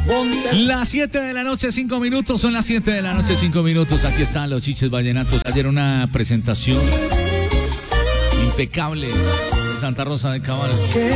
Las 7 de la noche, 5 minutos, son las 7 de la noche, 5 minutos. Aquí están los Chiches Vallenatos. Ayer una presentación impecable de Santa Rosa de Cabal.